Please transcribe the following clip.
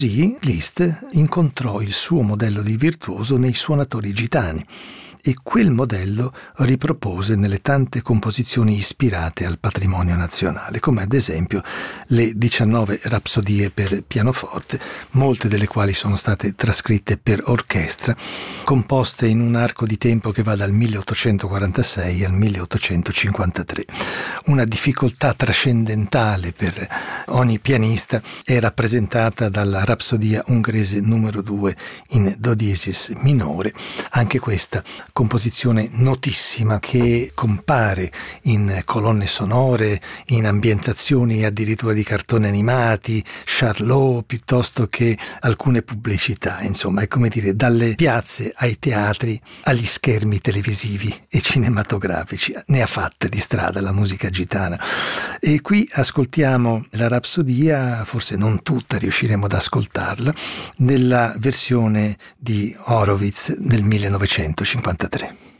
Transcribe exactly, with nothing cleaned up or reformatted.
Così Liszt incontrò il suo modello di virtuoso nei suonatori gitani e quel modello ripropose nelle tante composizioni ispirate al patrimonio nazionale, come ad esempio le diciannove rapsodie per pianoforte, molte delle quali sono state trascritte per orchestra, composte in un arco di tempo che va dal milleottocentoquarantasei al milleottocentocinquantatré. Una difficoltà trascendentale per ogni pianista è rappresentata dalla rapsodia ungherese numero due in do diesis minore, anche questa composizione notissima che compare in colonne sonore, in ambientazioni addirittura di cartoni animati, Charlot, piuttosto che alcune pubblicità. Insomma, è come dire, dalle piazze ai teatri, agli schermi televisivi e cinematografici. Ne ha fatte di strada la musica gitana. E qui ascoltiamo la rapsodia, forse non tutta riusciremo ad ascoltarla, nella versione di Horowitz del millenovecentocinquantatré.